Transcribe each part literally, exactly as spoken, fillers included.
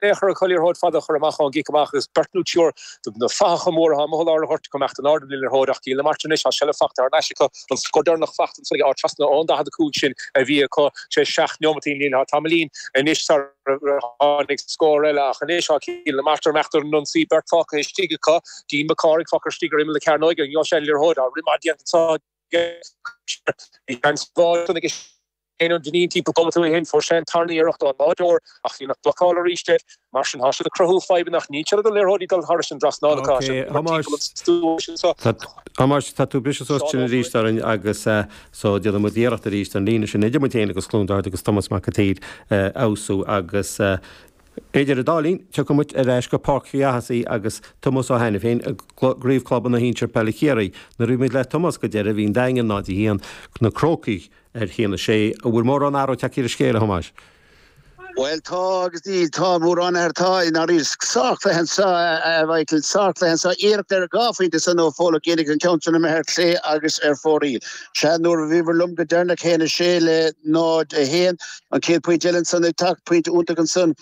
Necher cholir hod fada choramach an gikamach is Bertnuture de fachamór ha molar hort komacht an ardel hodach kile martinis a shell factor nashika an skodar nach fachten so ar trust on da had de coachin a vi ko che schach nomatin lil hat tamelin en is sar hanig scorella an is kile master mechter non si Bert Fock is stige ka di makarik fokker stiger im le karnoiger jo shell hod a rimadian sa die kan sport en ik een of die type komen toe heen voor zijn tarnie er ook aan door ach je nog blokkale reached Martian has de crow five nach niet de leer hodi dal Harrison dras na de caution Hamas tatu bis so reached en agus so de modera de reached en line sin meteen agus klon daar agus Thomas McAteed also agus Éidir a dálín, te go muid a reis go parkfiahasaí agus Thomas ó hena féin a gríomh club na hínseir Pellichéirí na rúmid le Thomas go deir a bhín daingan nádí hían na crocaí ar chéana sé a bhfuil mór an áró teach ar scéile Hamas. Well, tá agus tí tá mór an ar tá in ar is soach fehan sa bhaicil soach fehan sa éireach ar gáfainte san ó fóla génig an countna me ar clé agus ar fórí. Se nuair bhíhar lum go dearna chéna sé le nád a héan an céad puint Ellen san ag tacht puint únta an san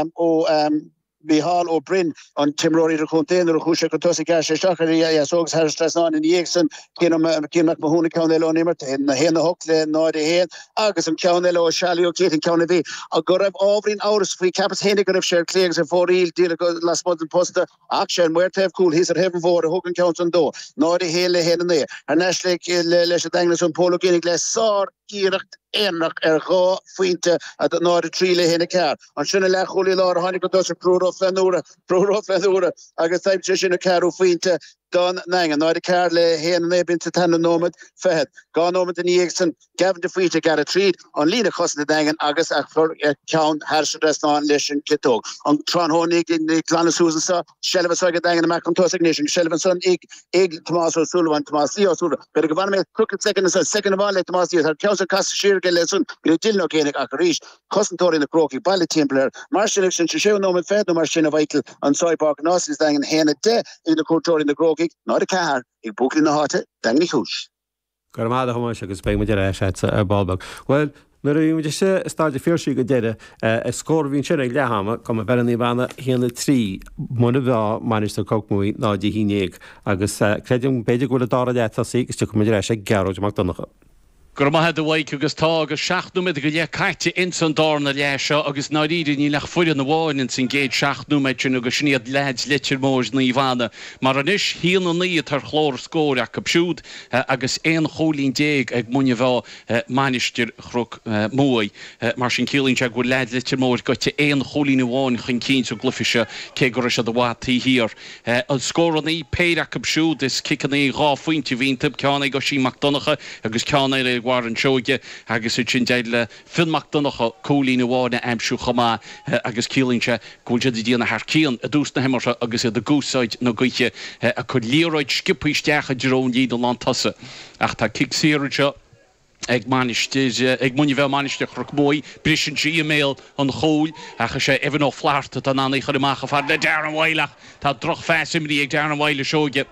ó Bihal ó Bryn an timróí ar chuntéanú a chúise go tosa gas sé seachar a sogus har strasán in éagsan céach ma húna ceanile ó nimart na héna hoc le náid a héan agus an ceanile ó sealaí ó céit an ceanna bhí a go raibh ábhrín áras faoi capas hénig go raibh sé cléagas a fóríil díla go las mod an posta ach sé an muirteh cúil hís ar hefn mhór a thug an ceant an dó náid a héan le héna né ar neis le leis a danglas an pólogénig le sár íirecht énach ar gá faointe a náid a tríle héna cear an sinna le choí lá hánig go dos a prúró fenúra prúró fenúra agus taim sé sinna cearú faointe don nengen náid a cear le héana né binte tanna nómad fehead gá nómad in íagsan gavan de faointe gar a tríd an lína chosna dengen agus ach flor ceann herse restán leis an citóg an tránhónig in Glanna Susan sa Shelvan sa dengen me an tosig nation Shelvan son ig ig Tomás O'Sullivan Tomás Leo Sullivan but go me crooked second is second of all like Tomás Leo har council cast sheer gelson you did no gain a reach costor in the croaky ball templar marshal election to show no fed no machine of vital on soy park nos is dengen hena de in the culture in the croaky not a car ig book in the heart dangni hús Gar má a Hamas agus be mu sé a balbag well Nar mu sé stáide féirsí go deire a scór hín sé ag lehama com a bhenaí bhena héanana trí muna bhá manister cocmúí nádí hínéag agus creidum beidir gola dára le tá sí gus tu mu sé geróid amach donnacha. Gur maithe do bhaid agus tá agus seaachnú mid go le caiite in san dána lé seo agus náíidir ní lech fuidir na bháin sin géad seaachnú meidrin agus sníad leid litir mór na bhana mar an is hían an níiad tar chlór scóir a capsúd agus éon cholín déag ag mune bhá manisteir chrug mói mar sin cílín se go leid litir mór gote éon cholín bháin chun cín so glufiise cé gur se do bhataí hir an scór an í péir a capsúd is cican í gá faointe bhín tib ceanna go sí macdonacha agus ceanna war an seoige agus u sin deile finachtanach cólín bháine amsú chomá agus cílínse gúilse díana haar cían a dús na himar agus a de gúsáid nó goiche a chud líróid skipúisteacha drón díad an landtasa ach tá kick séirse ag manisteise ag muni bheith maniste chrucmói brisin sí email an choúil acha sé evan ó flaarta an anna chuimeach a far le dear an bhhailech tá droch fesimí ag dear an bhhaile seoige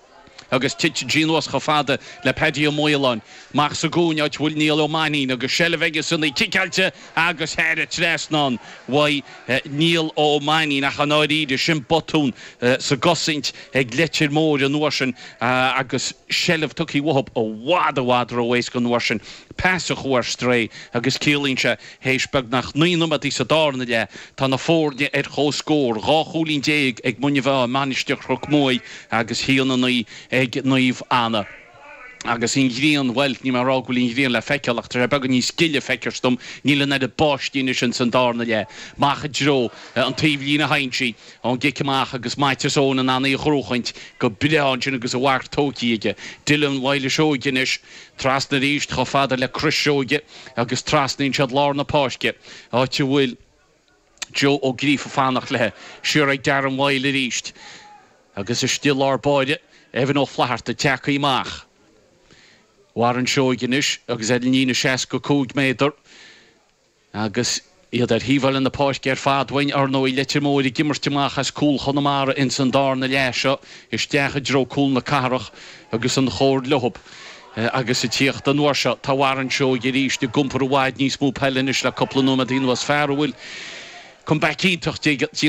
agus tiite Gínos go fada le pedí móán mar sa gúneid bhfuil níl ó maní agus sele bheige sanna kicailte agus head tresná wai níl ó maní nach an áíide sin botún sa gosint ag letir mór an nuasin agus selh tuí wahab ó wad a wad ó éis go nuasin Pesa chuir stré agus cílínse hééis beg nach nuúmat í sa dána le tá na fórne ar cho scór gá cholín déag ag mune bheith manisteach chrucmói agus híanana naí ag naomh anna. agus in gríon bhfuil ní mar rágúilín gríon le feiceach tar began ní skille feicerstom níle na de báistíine sin san dána le macha dró an taobhlína haintí an gicamach agus maitasón an anna chróchaint go bileáin sin agus a bhhar tótíige Dylan bhile seoigeis tras na ríist cho fada le cruisseóige agus trasnaín sead lá na páisce áte bhfuil Joe ó grífa fánach le siúr ag dear an bhile ríist agus is still ábáide evan ó flaharta teacha imach. War an seoigeis agus é nína sé go cúd méidir agus iad ar híhil in na páisce ar fadhain ar nó i letir móí gimmarteach as cúil chunamara in san dána léise is deacha dro cúil na carach agus an chóir lehab agus i tíocht an nuairse tá war an seoige ríis de gumpar bhhaid níos mú peilenis le coppla nó a dín was fearhfuil chun back ítocht